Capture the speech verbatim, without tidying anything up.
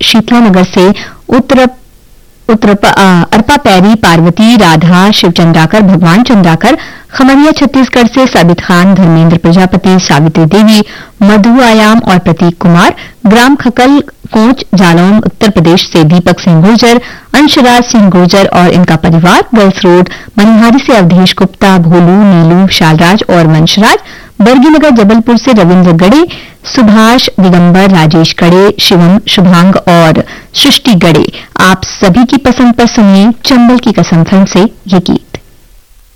शीतलानगर से उत्तर उत्तर अरपा पैरी, पार्वती, राधा, शिव चंद्राकर, भगवान चंद्राकर, खमरिया छत्तीसगढ़ से साबित खान, धर्मेंद्र प्रजापति, सावित्री देवी, मधु आयाम और प्रतीक कुमार, ग्राम खकल कोंच जालौन उत्तर प्रदेश से दीपक सिंह गुर्जर, अंशराज सिंह गुर्जर और इनका परिवार, गर्ल्स रोड मनिहारी से अवधेश गुप्ता, भोलू, नीलू, शालराज और वंशराज, बरगीनगर जबलपुर से रविंद्र गड़े, सुभाष, दिगंबर, राजेश गड़े, शिवम, शुभांग और सृष्टि गड़े। आप सभी की पसंद पर सुनिए चंबल की कसम फिल्म से ये गीत।